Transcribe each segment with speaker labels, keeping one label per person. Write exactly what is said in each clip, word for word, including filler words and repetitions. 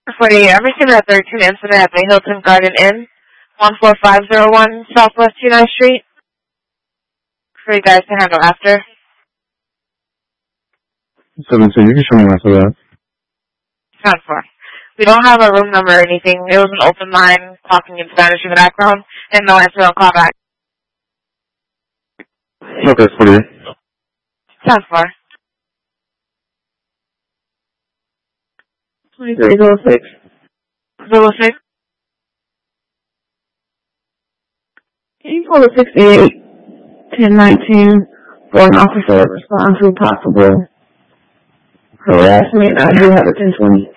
Speaker 1: forty-eight, I received a thirteen incident at the Hilton Garden Inn, one four five zero one Southwest United Street. For you guys to handle after.
Speaker 2: seven two, you can show me after that.
Speaker 1: ten four. We don't have a room number or anything. It was an open line talking in Spanish in the background, and no answer on callback.
Speaker 2: Okay, forty-eight.
Speaker 1: ten four.
Speaker 3: twenty-three oh six.
Speaker 1: zero six.
Speaker 3: Can you call the sixty-eight ten nineteen for an officer to respond to possible harassment? I do have a ten twenty.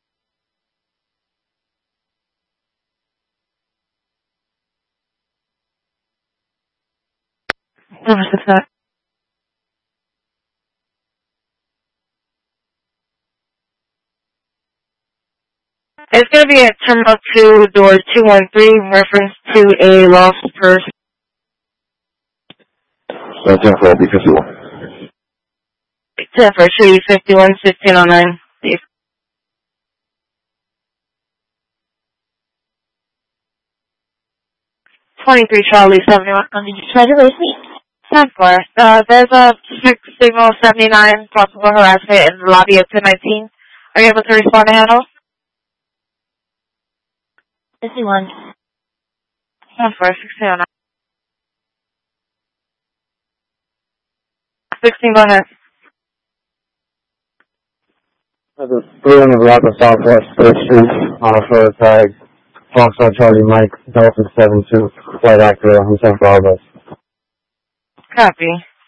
Speaker 1: Number six that. It's going to be at Terminal two, door two one three, reference to a lost purse.
Speaker 2: So ten four, be fifty-one.
Speaker 1: ten four, should be fifty-one, sixteen oh nine. twenty-three Charlie seventy-one. Did you try to raise me? ten four. Uh, there's a six signal seventy-nine possible harassment in the lobby of ten nineteen. Are you able to respond to handle? fifty-one. ten four, sixteen oh nine. sixteen, go ahead.
Speaker 2: There's three on the block of Southwest third Street on a photo tag. Foxtrot Charlie Mike, Delta seven two, flight actor, I'm ten four Albus.
Speaker 1: Copy.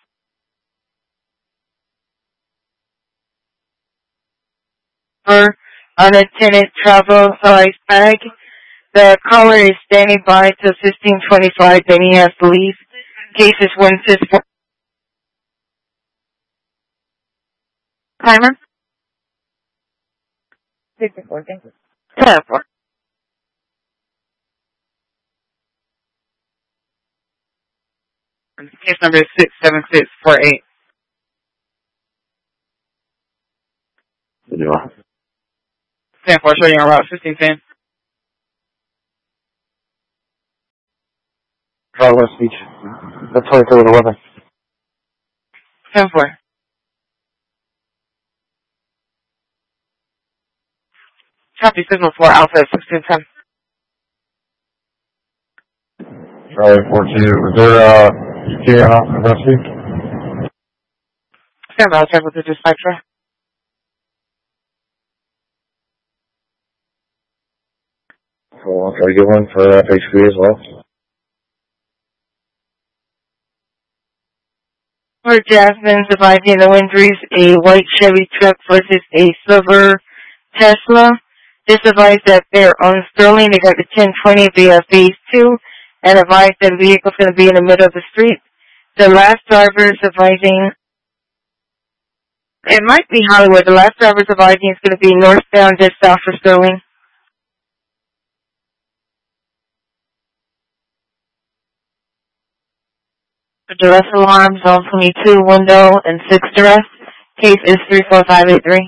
Speaker 1: For unattended travel size bag. The caller is standing by till fifteen twenty-five, then he has to leave. Case is one six four. Timer?
Speaker 3: sixty-four, thank you.
Speaker 1: ten four.
Speaker 4: Case number is six seven six four eight. ten four, showing on route fifteen ten.
Speaker 2: Southwest Beach. That's twenty-three with eleven.
Speaker 1: ten four. Copy signal for Alpha sixteen ten.
Speaker 2: Charlie fourteen, was there, uh, E T A on capacity?
Speaker 1: Stand by, I'll check with the dispatcher.
Speaker 2: Cool, I'll try to get one for F H P as well.
Speaker 1: For Jasmine surviving no injuries, a white Chevy truck versus a silver Tesla. This advised that they're on Sterling. They got the ten twenty via phase two, and advised that the vehicle's going to be in the middle of the street. The last driver is advising, it might be Hollywood. The last driver is advising is going to be northbound just south for Sterling. Duress alarm, zone twenty-two, window, and six duress. Case is three four five eight three.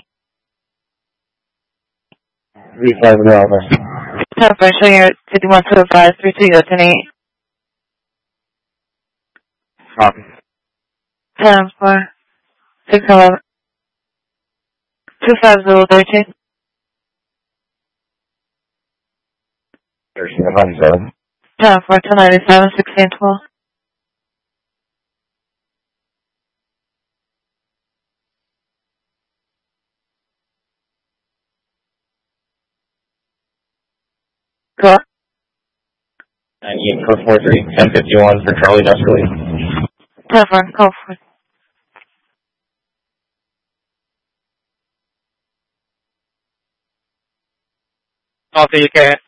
Speaker 2: three five in the office.
Speaker 1: Telephone showing you fifty-one two five three two zero ten eight.
Speaker 2: Copy.
Speaker 1: ten four six eleven two five zero thirteen.
Speaker 2: thirteen ninety-seven.
Speaker 1: ten four two ninety-seven sixteen twelve. Go.
Speaker 2: ninety-eight four four three, ten fifty-one for Charlie Desperate.
Speaker 1: Telephone, call for it.
Speaker 4: Also, you can